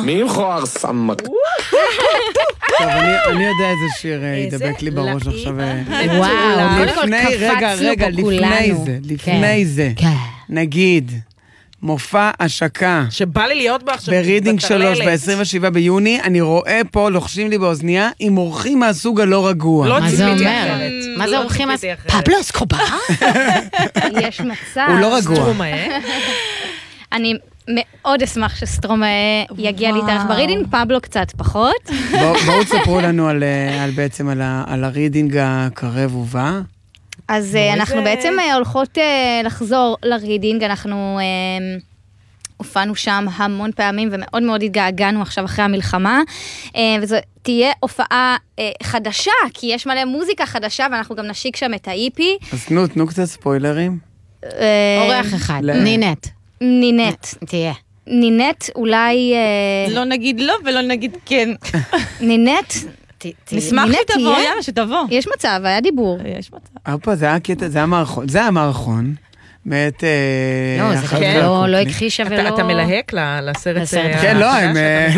מי מכוער סמק? טוב, אני יודע איזה שיר ידבק לי בראש עכשיו. וואו, רגע, לפני זה, נגיד, מופע השקה. שבא לי להיות בו עכשיו. ברידינג 3, ב-27 ביוני, אני רואה פה, לוחשים לי באוזניה, עם אורחים מהסוג הלא רגוע. מה זה אומר? מה זה אורחים? פבלו אסקובר? יש מצב. הוא לא רגוע. אני מאוד אשמח שסטרומאה יגיע להתארח ברידינג, פבלו קצת פחות. בואו תספרו לנו בעצם על הרידינג הקרב ובא. אז אנחנו בעצם הולכות לחזור לרידינג, אנחנו הופענו שם המון פעמים ומאוד מאוד התגעגענו עכשיו אחרי המלחמה, וזו תהיה הופעה חדשה, כי יש מלא מוזיקה חדשה ואנחנו גם נשיק שם את האיפי. אז תנו קצת ספוילרים. אורח אחד, נינת. נינת. תהיה. נינת אולי... לא נגיד לא ולא נגיד כן. נינת... נשמח שתבוא, יאללה שתבוא. יש מצב, היה דיבור. יש מצב. אופה, זה היה קטע, זה היה מערכון. באמת... לא, זה לא הכחישה ולא... אתה מלהק לסרט... כן, לא, הם...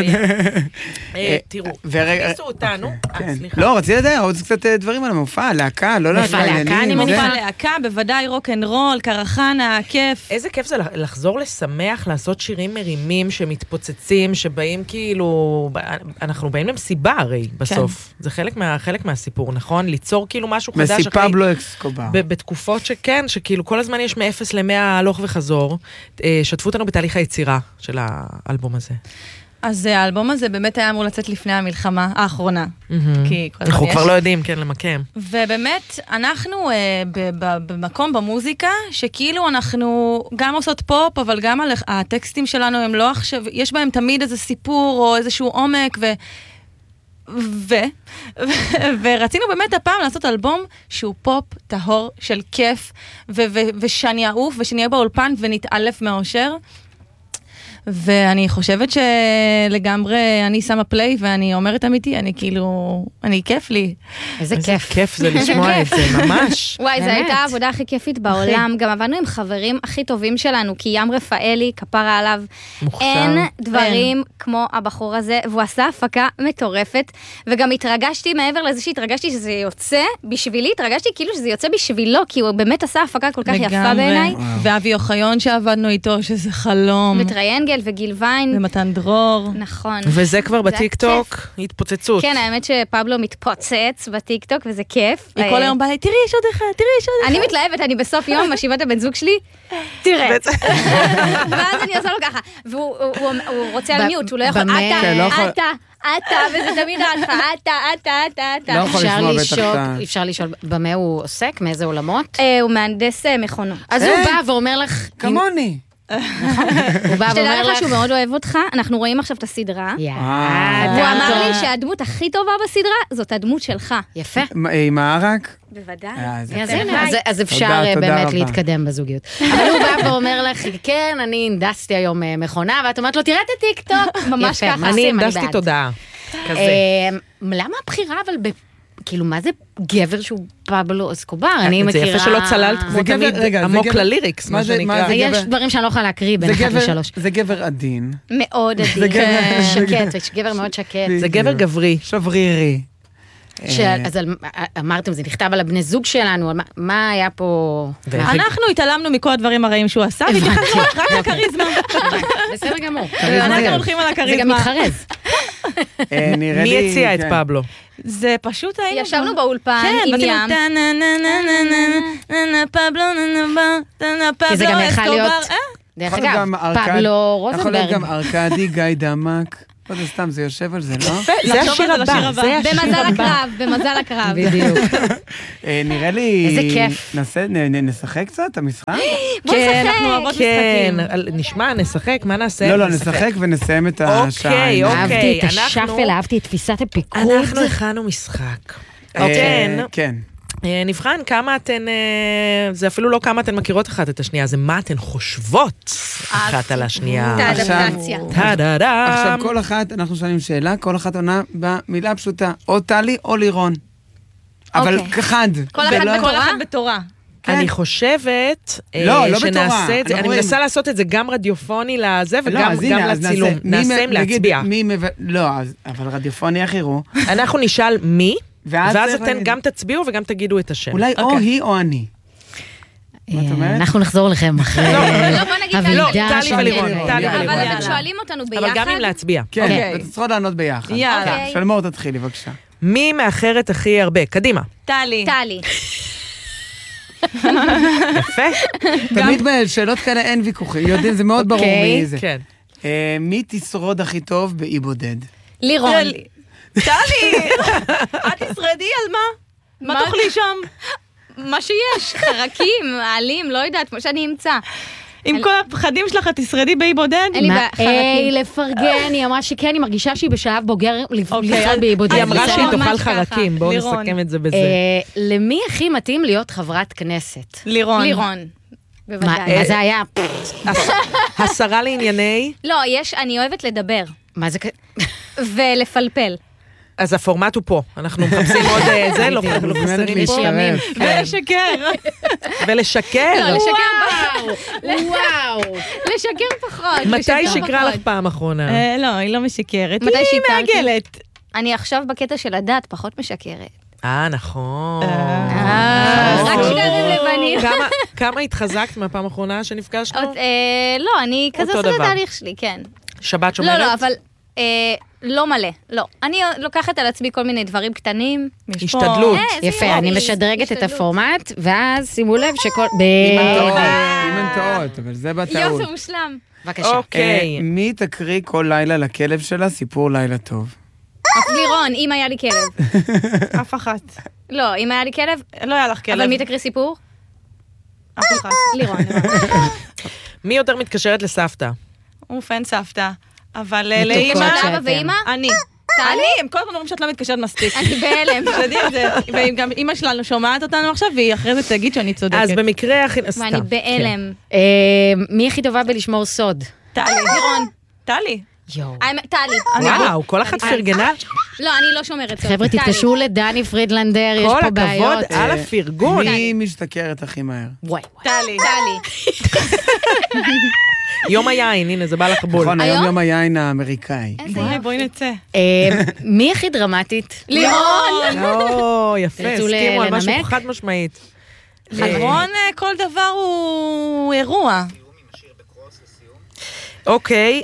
תראו, תכניסו אותנו. לא, רציתי לדעת עוד קצת דברים על המופע, להקה, לא להקה, אני מופע להקה, בוודאי רוק אנד רול, קרחנה, כיף. איזה כיף זה לחזור לשמח, לעשות שירים מרימים שמתפוצצים, שבאים כאילו... אנחנו באים למסיבה הרי בסוף. זה חלק מהסיפור, נכון? ליצור כאילו משהו חדש אחרי... פבלו אסקובר. בתקופות שכן, שכאילו כל הזמן יש מ-0 ל-100 הלוך וחזור. שתפו אותנו בתהליך היצירה של האלבום הזה. אז האלבום הזה באמת היה אמור לצאת לפני המלחמה האחרונה. אנחנו כבר לא יודעים, כן, למקם. ובאמת, אנחנו במקום במוזיקה, שכאילו אנחנו גם עושות פופ, אבל גם הטקסטים שלנו הם לא עכשיו, יש בהם תמיד איזה סיפור או איזשהו עומק, ורצינו באמת הפעם לעשות אלבום שהוא פופ טהור של כיף, ושאני אעוף, ושנהיה באולפן ונתעלף מהאושר. ואני חושבת שלגמרי אני שמה פליי ואני אומרת אמיתי, אני כאילו, כיף לי. איזה כיף. כיף זה לשמוע את זה, ממש. וואי, זו הייתה העבודה הכי כיפית בעולם. גם עבדנו עם חברים הכי טובים שלנו, כי ים רפאלי, כפרה עליו, אין דברים כמו הבחור הזה, והוא עשה הפקה מטורפת, וגם התרגשתי מעבר לזה שהתרגשתי שזה יוצא בשבילי, התרגשתי כאילו שזה יוצא בשבילו, כי הוא באמת עשה הפקה כל כך יפה בעיניי. ואבי אוחיון שעבדנו איתו, שזה חלום. וטריינגל וגיל ויין. ומתן דרור. נכון. וזה כבר בטיקטוק, התפוצצות. כן, האמת שפבלו מתפוצץ בטיקטוק, וזה כיף. היא כל היום באה לי, תראי, יש עוד אחד, תראי, יש עוד אחד. אני מתלהבת, אני בסוף יום משיבה את הבן זוג שלי, תראה. ואז אני עושה לו ככה, והוא רוצה על מיוט, הוא לא יכול, אתה, וזה תמיד עליך, אתה. לא יכול לשמוע בטח. אפשר לשאול, במה הוא עוסק? מאיזה עולמות? הוא מהנדס מכונות. אז הוא בא ואומר לך... כמוני. שתדע לך שהוא מאוד אוהב אותך, אנחנו רואים עכשיו את הסדרה. הוא אמר לי שהדמות הכי טובה בסדרה זאת הדמות שלך. יפה. עם הערק? בוודאי. אז אפשר באמת להתקדם בזוגיות. אבל הוא בא ואומר לך, כן, אני הנדסתי היום מכונה, ואת אומרת לו, תראה את הטיקטוק. ממש ככה. אני הנדסתי תודעה. למה הבחירה אבל כאילו, מה זה גבר שהוא פבלו אסקובר? אני מכירה... זה יפה שלא צללת כמו תמיד עמוק לליריקס, מה שנקרא. יש דברים שאני לא יכולה להקריא בין 1 ל-3. זה גבר עדין. מאוד עדין. שקט, יש גבר מאוד שקט. זה גבר גברי. שברירי. אז אמרתם, זה נכתב על הבני זוג שלנו, מה היה פה... אנחנו התעלמנו מכל הדברים הרעים שהוא עשה, והתייחסנו רק לקריזמה. בסדר גמור. אנחנו הולכים על הקריזמה. זה גם מתחרז. מי הציע את פבלו? זה פשוט היינו... ישבנו באולפן עם ים. כי זה גם יכול להיות... דרך אגב, פבלו רוזנברג. יכול להיות גם ארקדי, גיא דמק. לא, זה סתם, זה יושב על זה, לא? זה השיר הבא. במזל הקרב. בדיוק. נראה לי... איזה כיף. נשחק קצת, המשחק? כן, אנחנו אוהבות משחקים. נשמע, נשחק, מה נעשה? לא, נשחק ונסיים את השעה. אהבתי את השפל, אהבתי את תפיסת הפיקוד. אנחנו הכנו משחק. כן. נבחן כמה אתן, זה אפילו לא כמה אתן מכירות אחת את השנייה, זה מה אתן חושבות אחת על השנייה. האדפטציה. עכשיו כל אחת, אנחנו שואלים שאלה, כל אחת עונה במילה פשוטה, או טלי או לירון. אבל אחד. כל אחת בתורה. אני חושבת שנעשה את זה, אני מנסה לעשות את זה גם רדיופוני לזה וגם לצילום. נעשה עם להצביע. לא, אבל רדיופוני איך יראו? אנחנו נשאל מי, ואז אתן גם תצביעו וגם תגידו את השם. אולי או היא או אני. אנחנו נחזור לכם אחרי הוועידה. טלי ולירון. אבל אתם שואלים אותנו ביחד. אבל גם אם להצביע. כן, ואתם צריכות לענות ביחד. יאללה. שלמור תתחילי, בבקשה. מי מאחרת הכי הרבה? קדימה. טלי. טלי. יפה. תמיד בשאלות כאלה אין ויכוחים, יודעים, זה מאוד ברור מי זה. כן. מי תשרוד הכי טוב באי בודד? לירון. טלי! את תשרדי על מה? מה תאכלי שם? מה שיש, חרקים, עלים, לא יודעת, כמו שאני אמצא. עם כל הפחדים שלך, את תשרדי באי בודד? אין לי חרקים. לפרגן, היא אמרה שכן, היא מרגישה שהיא בשלב בוגר לשרוד באי בודד. היא אמרה שהיא תאכל ממש חרקים, בואו לירון. נסכם את זה בזה. למי הכי מתאים להיות חברת כנסת? לירון. לירון. בוודאי. מה זה היה? השרה לענייני, לא, אני אוהבת לדבר. מה זה? ולפלפל. אז הפורמט הוא פה. אנחנו מחפשים עוד זה, לא חסרים פה. ולשקר. ולשקר. לא, לשקר וואו. לשקר פחות. מתי לשקר שיקרה פחות. לך פעם אחרונה? לא, היא לא משקרת. מתי היא שיתרתי? מעגלת. אני עכשיו בקטע של הדת, פחות משקרת. נכון. רק שקרים לבנים. כמה התחזקת מהפעם האחרונה שנפגשנו? לא, אני כזה אותו עושה את דבר. התהליך שלי, כן. שבת שומרת? לא, אבל לא מלא, לא. אני לוקחת על עצמי כל מיני דברים קטנים. השתדלות. זה יפה, יופי, אני משדרגת את השתדלות. הפורמט, ואז שימו לב שכל... אם אין טעות, אבל זה בטעות. יופי, מושלם. בבקשה. אוקיי. מי תקריא כל לילה לכלב שלה סיפור לילה טוב? לירון, אם היה לי כלב. אף אחת. לא, אם היה לי כלב, לא היה לך כלב. אבל מי תקריא סיפור? אף אחת. לירון. מי יותר מתקשרת לסבתא? אוף, אין סבתא. אבל מתוקות לאמא... שאתם. אבא ואמא? אני. טלי? הם כל הזמן אומרים שאת לא מתקשרת מספיק. אני בהלם. תדעי את זה. וגם אמא שלנו שומעת אותנו עכשיו, והיא אחרי זה תגיד שאני צודקת. אז במקרה הכי... סתם. ואני בהלם. מי הכי טובה בלשמור סוד? טלי. לירון. טלי. יואו. טלי. וואו, כל אחת פרגנה. לא, אני לא שומרת סוד. חבר'ה, טלי. תתקשרו לדני פרידלנדר, יש כל פה הכבוד בעיות. על הפרגון. מי משתכרת הכי מהר? וואי. טלי. טלי. יום היין, הנה, זה בא לך בול. נכון, היום היום? יום היין האמריקאי. איזה יופי. בואי נצא. מי הכי דרמטית? לירון. או, יפה, תרצו הסכימו על משהו לנמק? חד משמעית. לירון, כל דבר הוא אירוע. אוקיי,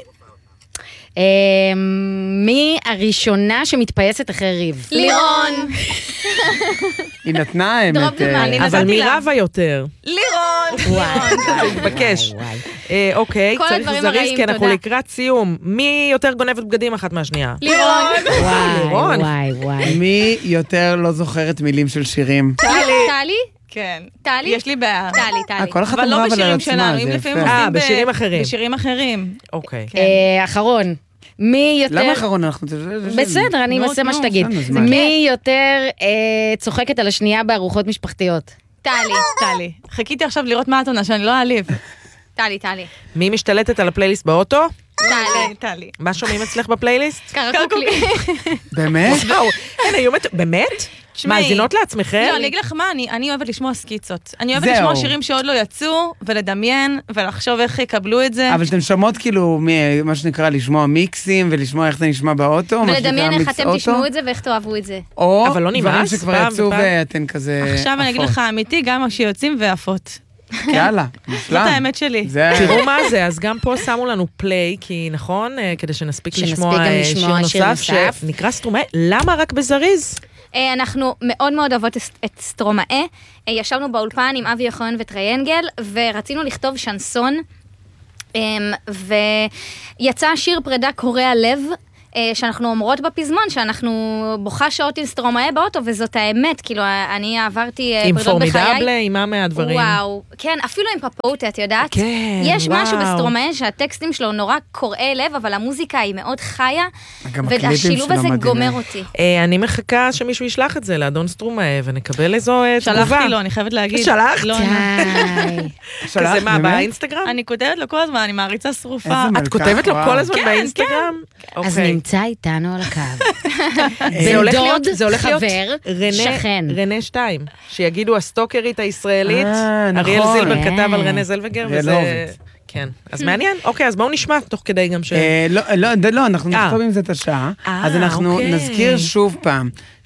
מי הראשונה שמתפייסת אחרי ריב? לירון. היא נתנה האמת. דרוב דמני, אני אבל נתתי מי לה. רבה יותר? לירון. זה מתבקש. אוקיי, כל צריך הדברים זריז, הרעים, כי אנחנו תודה. לקראת סיום. מי יותר גונבת בגדים אחת מהשנייה? לירון. לירון. וואי. מי יותר לא זוכרת מילים של שירים? טלי? כן. טלי? יש לי בעיה. טלי. כל אחת אבל לא אמרה אבל על בשירים עצמה, שלנו, אם זה לפעמים יפה. עושים בשירים אחרים. בשירים אחרים. אוקיי. אחרון. מי יותר... למה אחרון אנחנו... בסדר, אני נו, אעשה מה נו, שתגיד. בסדר, זמן. מי יותר צוחקת על השנייה בארוחות משפחתיות? טלי. טלי. חיכיתי עכשיו לראות מה את עונה, שאני לא אעליב. טלי. מי משתלטת על הפלייליסט באוטו? טלי. טלי. מה שומעים אצלך בפלייליסט? קרקוקלי. באמת? וואו, אין, היו באמת? תשמעי. מאזינות לעצמכם? לא, אני אגיד לך מה, אני אוהבת לשמוע סקיצות. אני אוהבת זהו. לשמוע שירים שעוד לא יצאו, ולדמיין, ולחשוב איך יקבלו את זה. אבל אתם שומעות כאילו, מה שנקרא, לשמוע מיקסים ולשמוע איך זה נשמע באוטו? מה שנקרא ולדמיין איך מיקס אתם אוטו? תשמעו את זה ואיך תאהבו את זה. או אבל לא דברים נמאס? שכבר פעם יצאו ופעם? ואתן כזה... עכשיו אני אגיד עפות. לך אמיתי, גם שיוצאים ועפות. יאללה, זאת מושלם. האמת שלי. זה... תראו מה זה, אז גם פה שמו לנו פליי, כי נכון, כדי שנספיק שנספיק לשמוע גם לשמוע שיר נוסף, שיר נוסף. שנקרא סטרומאי, למה רק בזריז? אנחנו מאוד מאוד אוהבות את סטרומאה. ישבנו באולפן עם אבי יחון וטריינגל, ורצינו לכתוב שנסון, ויצא שיר פרידה קורע לב, שאנחנו אומרות בפזמון, שאנחנו בוכה שעות עם סטרומאה באוטו, וזאת האמת, כאילו, אני עברתי עם פרידות בחיי. פורמידבלה, עם מה מהדברים? וואו, כן, אפילו עם פפאוטה, את יודעת? כן, יש וואו. משהו בסטרומאה שהטקסטים שלו נורא קורעי לב, אבל המוזיקה היא מאוד חיה, גם הקליפים והשילוב שלו הזה מדהימים. גומר אותי. אני מחכה שמישהו ישלח את זה לאדון סטרומאי, ונקבל איזו תגובה. שלחתי לו, אני חייבת להגיד. שלחת? לא, די. כזה מה, באמת? באינסטגרם? אני כותבת לו כל הזמן, אני מעריצה שרופה. איזה את כותבת לו וואו. כל הזמן כן, באינסטגרם? אז נמצא איתנו על הקו. זה הולך להיות חבר, שכן. רנה 2, שיגידו הסטוקרית הישראלית, נכון. אריאל זילבר כתב על רנה זלווגר, וזה... כן, אז מעניין. אוקיי, אז בואו נשמע תוך כדי גם ש... לא, אנחנו נכתוב עם זה את השעה. אז אנחנו נזכיר שוב פעם,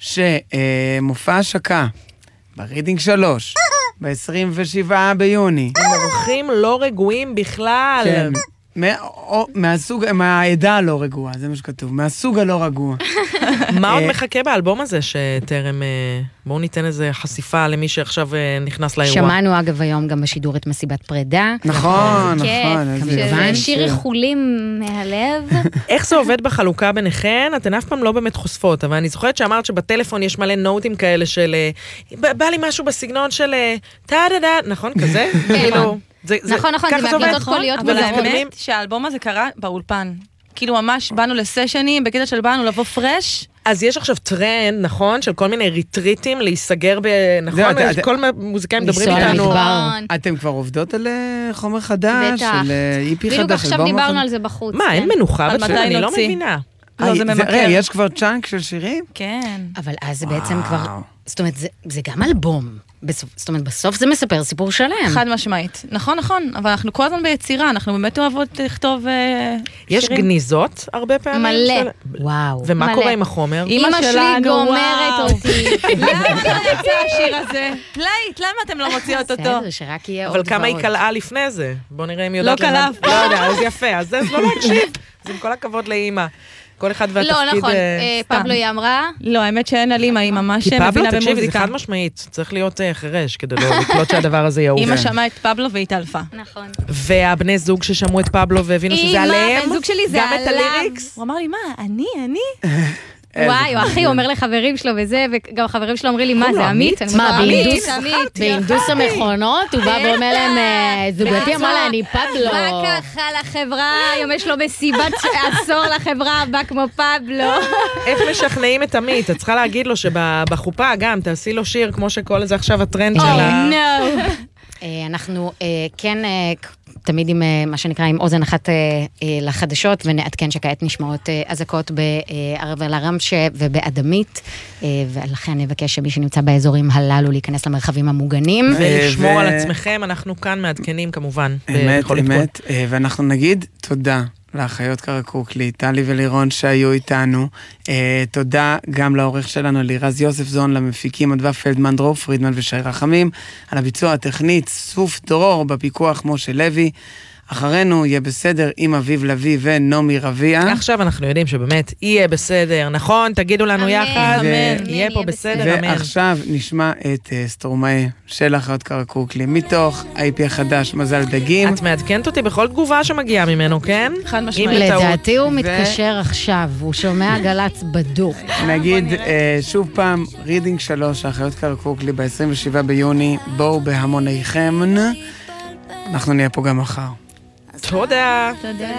שמופע השקה, ברידינג 3, ב-27 ביוני. עם אורחים לא רגועים בכלל. כן. מהסוג, מהעדה הלא רגועה, זה מה שכתוב, מהסוג הלא רגוע. מה עוד מחכה באלבום הזה שטרם... בואו ניתן איזה חשיפה למי שעכשיו נכנס לאירוע. שמענו אגב היום גם בשידור את מסיבת פרידה. נכון. כמובן. שיר איחולים מהלב. איך זה עובד בחלוקה ביניכן? אתן אף פעם לא באמת חושפות, אבל אני זוכרת שאמרת שבטלפון יש מלא נוטים כאלה של... בא לי משהו בסגנון של... טה-דה-דה, נכון כזה? נכון, זה מהקלטות קוליות. אבל האמת שהאלבום הזה קרה באולפן. כאילו ממש באנו לסשנים, בקטע של באנו לבוא פרש. אז יש עכשיו טרנד, נכון? של כל מיני ריטריטים להיסגר נכון? כל מוזיקאים מדברים איתנו. אתם כבר עובדות על חומר חדש, של איפי חדש. בדיוק עכשיו דיברנו על זה בחוץ. מה, אין מנוחה? אני לא מבינה. לא, זה ממכר. יש כבר צ'אנק של שירים? כן. אבל אז זה בעצם כבר... זאת אומרת, זה גם אלבום. זאת אומרת, בסוף זה מספר סיפור שלם. חד משמעית. נכון, אבל אנחנו כל הזמן ביצירה, אנחנו באמת אוהבות לכתוב שירים. יש גניזות הרבה פעמים? מלא. וואו. ומה קורה עם החומר? אמא שלי גומרת אותי. למה לא יצא השיר הזה? פלייט, למה אתם לא מוציאות אותו? בסדר, שרק יהיה עוד אבל כמה היא קלעה לפני זה? בוא נראה אם היא יודעת... לא קלעה. לא יודע, אז יפה, אז זה לא להקשיב. אז עם כל הכבוד לאמא. כל אחד והתפקיד... לא, נכון, פבלו היא אמרה. לא, האמת שאין על אמא, היא ממש מבינה במוזיקה. כי פבלו, תקשיבי, זה חד משמעית. צריך להיות חרש כדי לא לקלוט שהדבר הזה יאהוב. אמא שמעה את פבלו והתעלפה. נכון. והבני זוג ששמעו את פבלו והבינו שזה עליהם. בן זוג שלי זה עליו. גם את הליריקס. הוא אמר לי, מה, אני? וואי, אחי, הוא אומר לחברים שלו וזה, וגם החברים שלו אומרים לי, מה, זה עמית? מה, בהינדוס המכונות? הוא בא ואומר להם, זוגתי אמרה לה, אני פבלו. מה ככה לחברה? היום יש לו מסיבת עשור לחברה הבאה כמו פבלו. איך משכנעים את עמית? את צריכה להגיד לו שבחופה גם, תעשי לו שיר כמו שכל זה עכשיו הטרנד שלה. אנחנו כן תמיד עם מה שנקרא עם אוזן אחת לחדשות, ונעדכן שכעת נשמעות אזעקות בערב אל-ערמש ובאדמית, ולכן נבקש שמי שנמצא באזורים הללו להיכנס למרחבים המוגנים. ולשמור על עצמכם, אנחנו כאן מעדכנים כמובן. אמת, ואנחנו נגיד תודה לאחיות קרקוקלי, טלי ולירון שהיו איתנו. תודה גם לעורך שלנו, לירז יוספזון, למפיקים אדווה פלדמן, דרור פרידמן ושי רחמים, על הביצוע הטכנית, סוף דרור, בפיקוח משה לוי. אחרינו יהיה בסדר עם אביב לוי ונומי רביע. עכשיו אנחנו יודעים שבאמת יהיה בסדר, נכון? תגידו לנו יחד. יהיה פה בסדר, אמן. ועכשיו נשמע את סטרומאי של אחיות קרקוקלי, מתוך ה-IP החדש, מזל דגים. את מעדכנת אותי בכל תגובה שמגיעה ממנו, כן? חד משמעית. לדעתי הוא מתקשר עכשיו, הוא שומע גלץ בדוק. נגיד שוב פעם, רידינג 3, האחיות קרקוקלי ב-27 ביוני, בואו בהמוניכם. אנחנו נהיה פה גם מחר. תודה.